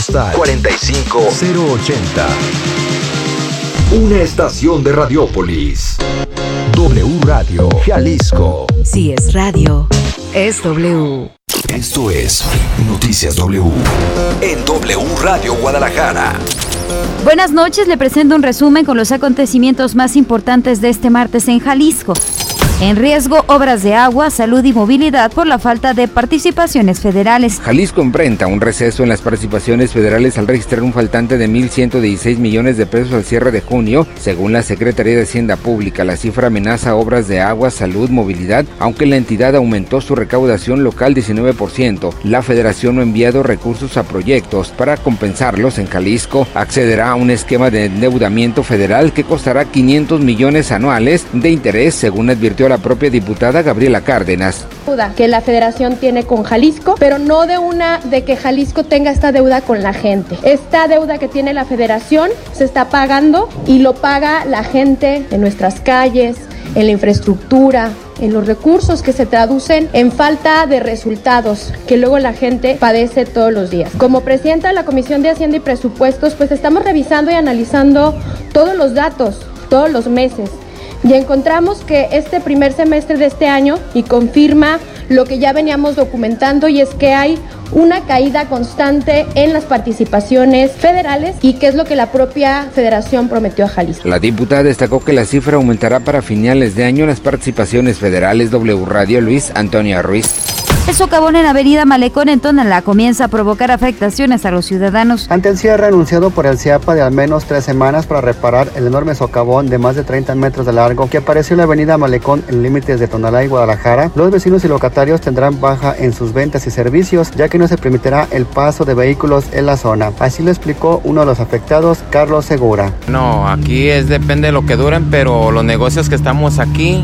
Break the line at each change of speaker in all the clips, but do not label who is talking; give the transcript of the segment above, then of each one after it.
45080. Una estación de Radiópolis. W Radio Jalisco.
Si es radio, es W.
Esto es Noticias W. En W Radio Guadalajara.
Buenas noches, le presento un resumen con los acontecimientos más importantes de este martes en Jalisco. En riesgo, obras de agua, salud y movilidad por la falta de participaciones federales.
Jalisco enfrenta un receso en las participaciones federales al registrar un faltante de 1,116 millones de pesos al cierre de junio. Según la Secretaría de Hacienda Pública, la cifra amenaza obras de agua, salud, movilidad, aunque la entidad aumentó su recaudación local 19%. La federación no ha enviado recursos a proyectos para compensarlos. En Jalisco accederá a un esquema de endeudamiento federal que costará 500 millones anuales de interés, según advirtió la propia diputada Gabriela Cárdenas.
Que la federación tiene con Jalisco, pero no de que Jalisco tenga esta deuda con la gente. Esta deuda que tiene la federación se está pagando y lo paga la gente en nuestras calles, en la infraestructura, en los recursos que se traducen en falta de resultados que luego la gente padece todos los días. Como presidenta de la Comisión de Hacienda y Presupuestos, pues estamos revisando y analizando todos los datos, todos los meses. Y encontramos que este primer semestre de este año, y confirma lo que ya veníamos documentando, y es que hay una caída constante en las participaciones federales, y que es lo que la propia federación prometió a Jalisco.
La diputada destacó que la cifra aumentará para finales de año en las participaciones federales. W Radio, Luis Antonio Ruiz.
El socavón en Avenida Malecón en Tonalá comienza a provocar afectaciones a los ciudadanos.
Ante el cierre anunciado por el CIAPA de al menos 3 semanas para reparar el enorme socavón de más de 30 metros de largo que apareció en la Avenida Malecón en límites de Tonalá y Guadalajara, los vecinos y locatarios tendrán baja en sus ventas y servicios, ya que no se permitirá el paso de vehículos en la zona. Así lo explicó uno de los afectados, Carlos Segura.
No, aquí depende de lo que duren, pero los negocios que estamos aquí,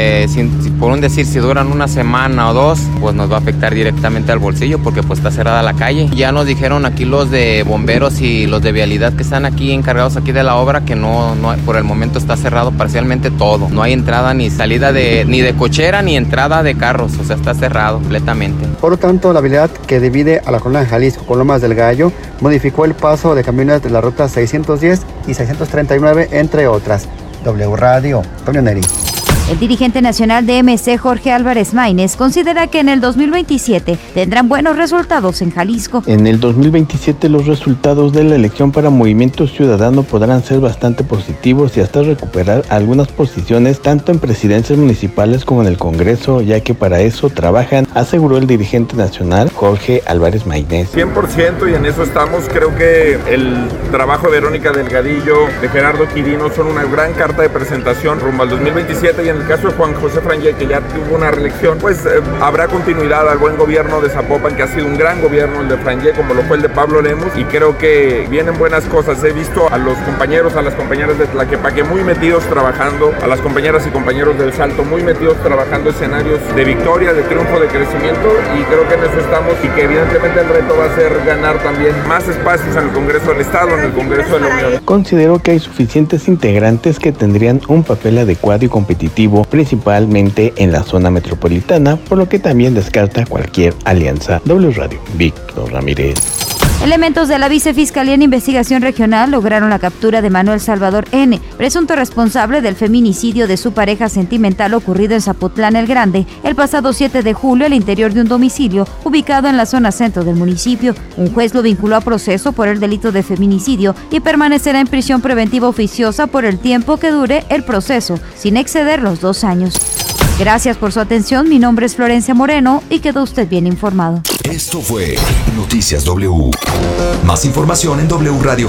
por un decir, si duran una semana o dos, pues nos va a afectar directamente al bolsillo porque pues está cerrada la calle. Ya nos dijeron aquí los de bomberos y los de vialidad que están aquí encargados aquí de la obra que no por el momento está cerrado parcialmente todo. No hay entrada ni salida ni de cochera ni entrada de carros, o sea, está cerrado completamente.
Por lo tanto, la vialidad que divide a la colonia de Jalisco con Lomas del Gallo modificó el paso de camiones de la ruta 610 y 639, entre otras. W Radio, Antonio Neri.
El dirigente nacional de MC, Jorge Álvarez Maínez, considera que en el 2027 tendrán buenos resultados en Jalisco.
En el 2027 los resultados de la elección para Movimiento Ciudadano podrán ser bastante positivos y hasta recuperar algunas posiciones tanto en presidencias municipales como en el Congreso, ya que para eso trabajan, aseguró el dirigente nacional Jorge Álvarez Maínez.
100%, y en eso estamos. Creo que el trabajo de Verónica Delgadillo, de Gerardo Quirino, son una gran carta de presentación rumbo al 2027, y en el caso de Juan José Frangé, que ya tuvo una reelección, pues habrá continuidad al buen gobierno de Zapopan, que ha sido un gran gobierno el de Frangé, como lo fue el de Pablo Lemos, y creo que vienen buenas cosas. He visto a los compañeros, a las compañeras de Tlaquepaque muy metidos trabajando, a las compañeras y compañeros del Salto muy metidos trabajando escenarios de victoria, de triunfo, de crecimiento, y creo que en eso estamos, y que evidentemente el reto va a ser ganar también más espacios en el Congreso del Estado, en el Congreso de la Unión.
Considero que hay suficientes integrantes que tendrían un papel adecuado y competitivo, principalmente en la zona metropolitana, por lo que también descarta cualquier alianza. W Radio, Víctor Ramírez.
Elementos de la Vicefiscalía en Investigación Regional lograron la captura de Manuel Salvador N., presunto responsable del feminicidio de su pareja sentimental ocurrido en Zapotlán el Grande el pasado 7 de julio al interior de un domicilio ubicado en la zona centro del municipio. Un juez lo vinculó a proceso por el delito de feminicidio y permanecerá en prisión preventiva oficiosa por el tiempo que dure el proceso, sin exceder los 2 años. Gracias por su atención, mi nombre es Florencia Moreno y quedó usted bien informado.
Esto fue Noticias W. Más información en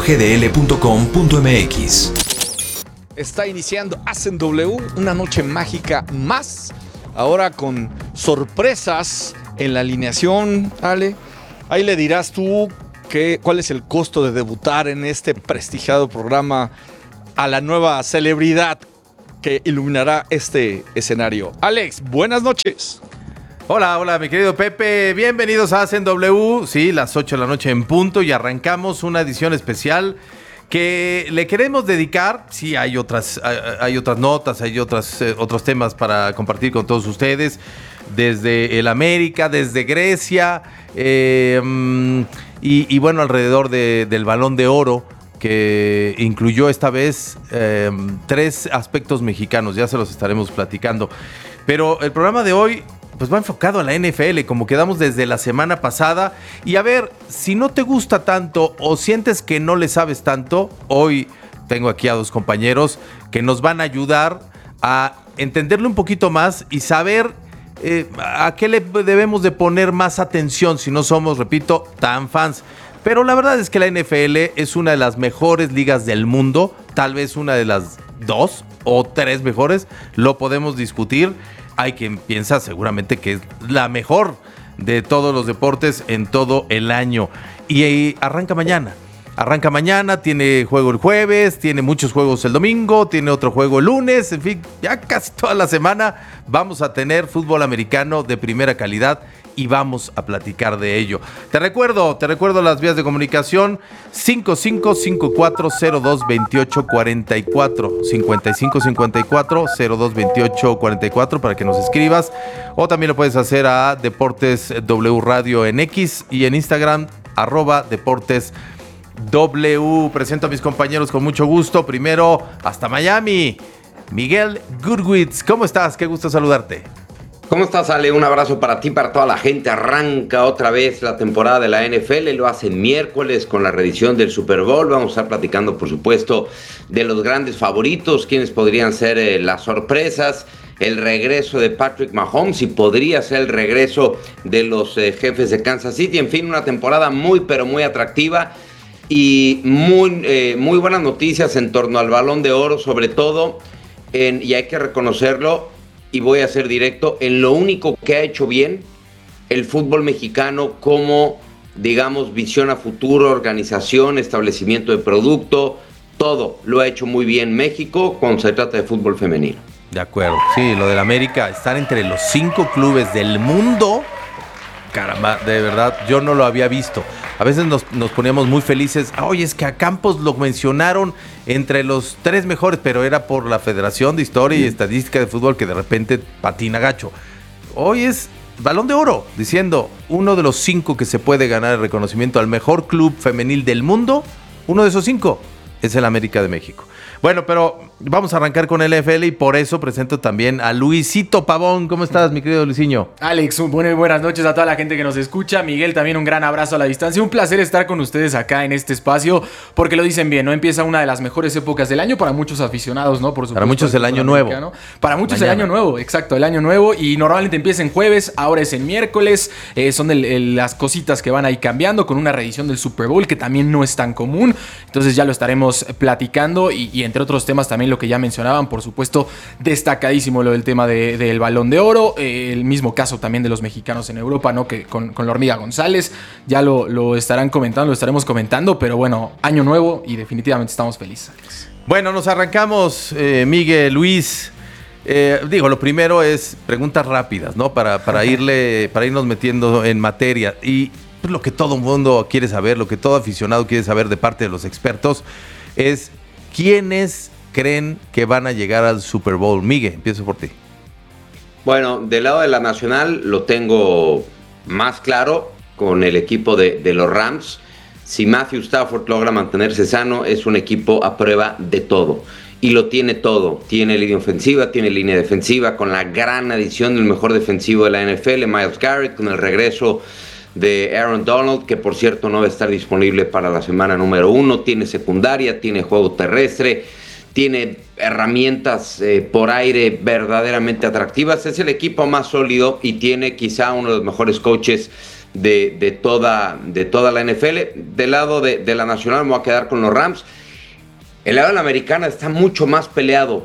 wradiogdl.com.mx.
Está iniciando Hacen W, una noche mágica más, ahora con sorpresas en la alineación, Ale. Ahí le dirás tú cuál es el costo de debutar en este prestigiado programa a la nueva celebridad que iluminará este escenario. Alex, buenas noches.
Hola, mi querido Pepe. Bienvenidos a Hacen W. Sí, las 8 de la noche en punto, y arrancamos una edición especial que le queremos dedicar. Sí, hay otras notas, hay otros temas para compartir con todos ustedes. Desde el América, desde Grecia. Y bueno, alrededor del Balón de Oro, que incluyó esta vez 3 aspectos mexicanos, ya se los estaremos platicando. Pero el programa de hoy pues va enfocado a la NFL, como quedamos desde la semana pasada. Y a ver, si no te gusta tanto o sientes que no le sabes tanto, hoy tengo aquí a 2 compañeros que nos van a ayudar a entenderlo un poquito más y saber a qué le debemos de poner más atención si no somos, repito, tan fans. Pero la verdad es que la NFL es una de las mejores ligas del mundo, tal vez una de las 2 o 3 mejores, lo podemos discutir. Hay quien piensa seguramente que es la mejor de todos los deportes en todo el año. Y arranca mañana. Arranca mañana, tiene juego el jueves, tiene muchos juegos el domingo, tiene otro juego el lunes, en fin, ya casi toda la semana vamos a tener fútbol americano de primera calidad y vamos a platicar de ello. Te recuerdo las vías de comunicación: 5554-022844, 5554-022844 para que nos escribas, o también lo puedes hacer a Deportes W Radio en X y en Instagram, @Deportes W. Presento a mis compañeros con mucho gusto. Primero, hasta Miami, Miguel Goodwitz. ¿Cómo estás? Qué gusto saludarte.
¿Cómo estás, Ale? Un abrazo para ti, para toda la gente. Arranca otra vez la temporada de la NFL. Lo hacen miércoles con la reedición del Super Bowl. Vamos a estar platicando, por supuesto, de los grandes favoritos, quienes podrían ser las sorpresas, el regreso de Patrick Mahomes y podría ser el regreso de los Jefes de Kansas City. En fin, una temporada muy, pero muy atractiva. Y muy buenas noticias en torno al Balón de Oro, sobre todo, y hay que reconocerlo, y voy a ser directo, en lo único que ha hecho bien el fútbol mexicano como, digamos, visión a futuro, organización, establecimiento de producto, todo lo ha hecho muy bien México cuando se trata de fútbol femenino.
De acuerdo, sí, lo del América, estar entre los 5 clubes del mundo, caramba, de verdad, yo no lo había visto. A veces nos poníamos muy felices. Oye, es que a Campos lo mencionaron entre los 3 mejores, pero era por la Federación de Historia y Estadística de Fútbol que de repente patina gacho. Hoy es Balón de Oro, diciendo uno de los 5 que se puede ganar el reconocimiento al mejor club femenil del mundo. Uno de esos 5 es el América de México. Bueno, pero vamos a arrancar con el NFL y por eso presento también a Luisito Pavón. ¿Cómo estás, mi querido Luisinho?
Alex, buenas noches a toda la gente que nos escucha. Miguel, también un gran abrazo a la distancia. Un placer estar con ustedes acá en este espacio, porque lo dicen bien, ¿no? Empieza una de las mejores épocas del año para muchos aficionados, ¿no? Por supuesto,
para muchos el año nuevo.
Para muchos mañana. El año nuevo, exacto, el año nuevo. Y normalmente empieza en jueves, ahora es en miércoles. Son las cositas que van ahí cambiando con una reedición del Super Bowl que también no es tan común. Entonces ya lo estaremos platicando y entre otros temas también lo que ya mencionaban, por supuesto, destacadísimo lo del tema del Balón de Oro, el mismo caso también de los mexicanos en Europa, ¿no? Que con la Hormiga González, ya lo estaremos comentando, pero bueno, año nuevo y definitivamente estamos felices.
Bueno, nos arrancamos, Miguel, Luis. Lo primero es preguntas rápidas, ¿no? Para irnos metiendo en materia. Y pues, lo que todo mundo quiere saber, lo que todo aficionado quiere saber de parte de los expertos es ¿quiénes creen que van a llegar al Super Bowl? Miguel, empiezo por ti.
Bueno, del lado de la Nacional lo tengo más claro con el equipo de los Rams. Si Matthew Stafford logra mantenerse sano, es un equipo a prueba de todo. Y lo tiene todo. Tiene línea ofensiva, tiene línea defensiva, con la gran adición del mejor defensivo de la NFL, Myles Garrett, con el regreso de Aaron Donald, que por cierto no va a estar disponible para la semana número 1. Tiene secundaria, tiene juego terrestre, tiene herramientas por aire verdaderamente atractivas. Es el equipo más sólido y tiene quizá uno de los mejores coaches de toda la NFL. Del lado de la Nacional me voy a quedar con los Rams. El lado de la Americana está mucho más peleado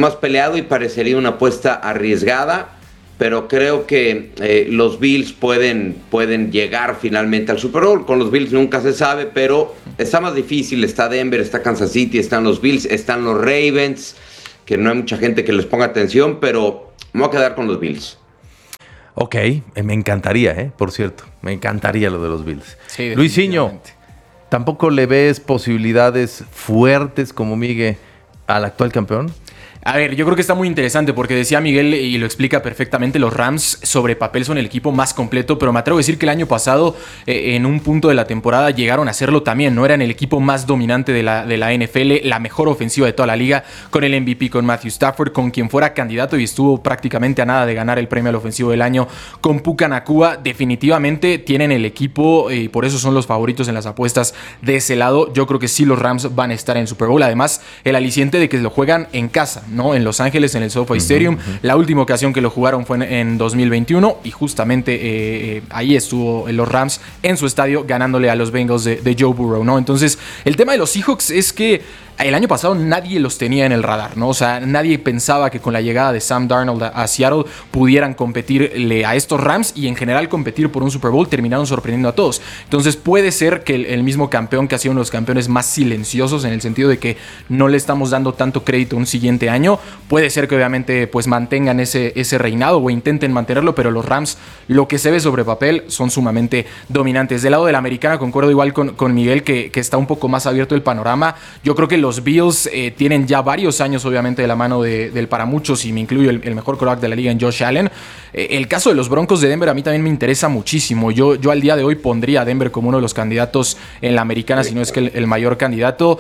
y parecería una apuesta arriesgada, pero creo que los Bills pueden llegar finalmente al Super Bowl. Con los Bills nunca se sabe, pero está más difícil. Está Denver, está Kansas City, están los Bills, están los Ravens, que no hay mucha gente que les ponga atención, pero me voy a quedar con los Bills.
Ok, me encantaría, por cierto, me encantaría lo de los Bills.
Sí,
Luisinho, ¿tampoco le ves posibilidades fuertes como Miguel al actual campeón?
A ver, yo creo que está muy interesante porque decía Miguel y lo explica perfectamente, los Rams sobre papel son el equipo más completo, pero me atrevo a decir que el año pasado en un punto de la temporada llegaron a serlo también, ¿no? Eran el equipo más dominante de la NFL, la mejor ofensiva de toda la liga, con el MVP, con Matthew Stafford, con quien fuera candidato y estuvo prácticamente a nada de ganar el premio al ofensivo del año, con Puka Nacua. Definitivamente tienen el equipo y por eso son los favoritos en las apuestas de ese lado. Yo creo que sí los Rams van a estar en Super Bowl, además el aliciente de que lo juegan en casa, ¿no? En Los Ángeles, en el SoFi Stadium. La última ocasión que lo jugaron fue en 2021 y justamente ahí estuvo los Rams en su estadio ganándole a los Bengals de Joe Burrow, ¿no? Entonces, el tema de los Seahawks es que el año pasado nadie los tenía en el radar, ¿no? O sea, nadie pensaba que con la llegada de Sam Darnold a Seattle pudieran competirle a estos Rams y en general competir por un Super Bowl. Terminaron sorprendiendo a todos. Entonces puede ser que el mismo campeón, que ha sido uno de los campeones más silenciosos en el sentido de que no le estamos dando tanto crédito un siguiente año, puede ser que obviamente pues mantengan ese reinado o intenten mantenerlo, pero los Rams, lo que se ve sobre papel, son sumamente dominantes. Del lado de la americana, concuerdo igual con Miguel que está un poco más abierto el panorama. Yo creo que los Bills tienen ya varios años obviamente de la mano del para muchos, y me incluyo el mejor quarterback de la liga en Josh Allen. El caso de los Broncos de Denver a mí también me interesa muchísimo. Yo al día de hoy pondría a Denver como uno de los candidatos en la americana, si no es que el mayor candidato.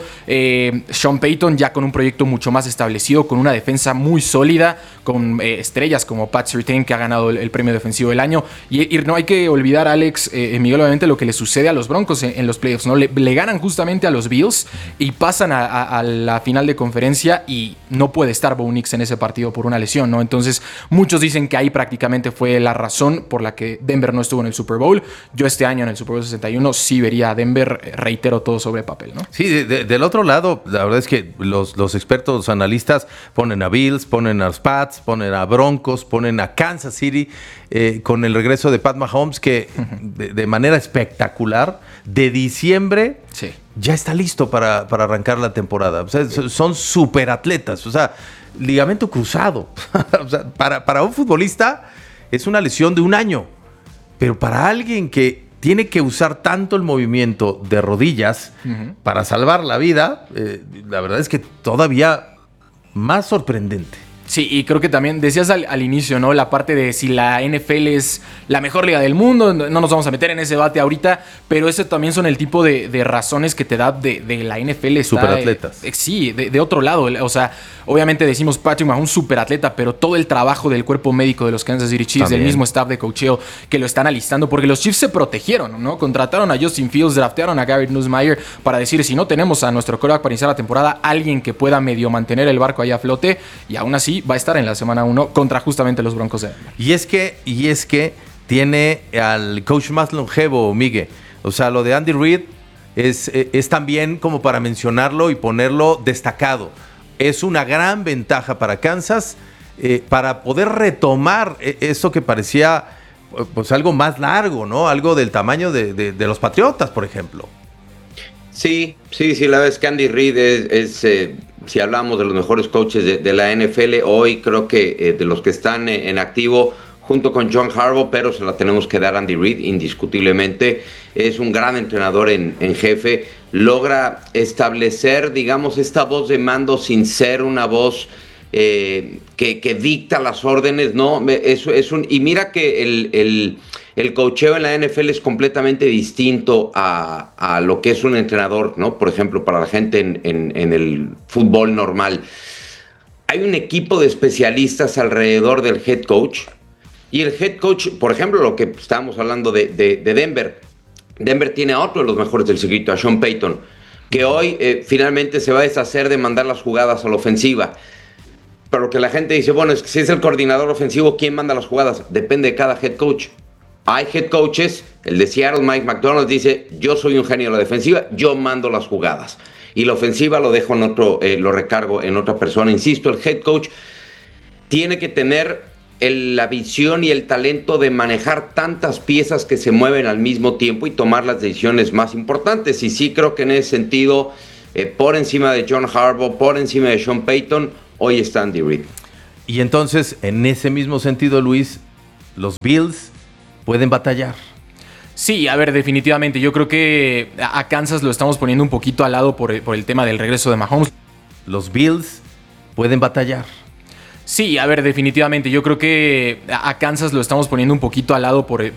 Sean Payton ya con un proyecto mucho más establecido, con una defensa muy sólida, con estrellas como Pat Surtain, que ha ganado el premio defensivo del año. Y no hay que olvidar, Alex, Miguel, obviamente lo que le sucede a los Broncos en los playoffs, ¿no? Le ganan justamente a los Bills y pasan a la final de conferencia y no puede estar Bo Nix en ese partido por una lesión, ¿no? Entonces muchos dicen que ahí prácticamente fue la razón por la que Denver no estuvo en el Super Bowl. Yo este año en el Super Bowl 61 sí vería a Denver, reitero, todo sobre papel, ¿no?
Sí, del otro lado, la verdad es que los expertos analistas ponen a Bills, ponen a los Pats, ponen a Broncos, ponen a Kansas City, con el regreso de Pat Mahomes, que de manera espectacular, de diciembre ya está listo para arrancar la temporada. O sea, son superatletas, o sea, ligamento cruzado. O sea, para un futbolista es una lesión de un año, pero para alguien que tiene que usar tanto el movimiento de rodillas para salvar la vida, la verdad es que todavía más sorprendente.
Sí, y creo que también decías al inicio, ¿no? La parte de si la NFL es la mejor liga del mundo, no nos vamos a meter en ese debate ahorita, pero eso también son el tipo de razones que te da de la NFL.
Superatletas.
Sí, de otro lado. O sea, obviamente decimos Patrick Mahomes, superatleta, pero todo el trabajo del cuerpo médico de los Kansas City Chiefs, del mismo staff de coacheo que lo están alistando, porque los Chiefs se protegieron, ¿no? Contrataron a Justin Fields, draftearon a Garrett Nussmeier para decir, si no tenemos a nuestro quarterback para iniciar la temporada, alguien que pueda medio mantener el barco ahí a flote, y aún así va a estar en la semana 1 contra justamente los Broncos de Denver.
Y es que tiene al coach más longevo, Miguel. O sea, lo de Andy Reid es también como para mencionarlo y ponerlo destacado. Es una gran ventaja para Kansas para poder retomar eso que parecía pues algo más largo, ¿no? Algo del tamaño de los Patriotas, por ejemplo.
Sí, la verdad es que Andy Reid es si hablamos de los mejores coaches de la NFL, hoy creo que de los que están en activo, junto con John Harbaugh, pero se la tenemos que dar a Andy Reid, indiscutiblemente. Es un gran entrenador en jefe, logra establecer, digamos, esta voz de mando sin ser una voz que dicta las órdenes, ¿no? Y mira que el coacheo en la NFL es completamente distinto a lo que es un entrenador, ¿no? Por ejemplo, para la gente en el fútbol normal. Hay un equipo de especialistas alrededor del head coach. Y el head coach, por ejemplo, lo que estábamos hablando de Denver. Denver tiene a otro de los mejores del circuito, a Sean Payton, que hoy finalmente se va a deshacer de mandar las jugadas a la ofensiva. Pero que la gente dice, bueno, es que si es el coordinador ofensivo, ¿quién manda las jugadas? Depende de cada head coach. Hay head coaches, el de Seattle, Mike McDonald, dice, yo soy un genio de la defensiva, yo mando las jugadas. Y la ofensiva lo dejo en otro, lo recargo en otra persona. Insisto, el head coach tiene que tener la visión y el talento de manejar tantas piezas que se mueven al mismo tiempo y tomar las decisiones más importantes. Y sí creo que en ese sentido, por encima de John Harbaugh, por encima de Sean Payton, hoy está Andy Reid.
Y entonces, en ese mismo sentido, Luis, los Bills pueden batallar.
Sí, a ver, definitivamente. Yo creo que a Kansas lo estamos poniendo un poquito al lado por el tema del regreso de Mahomes.
Los Bills pueden batallar.
Sí, a ver, definitivamente. Yo creo que a Kansas lo estamos poniendo un poquito al lado por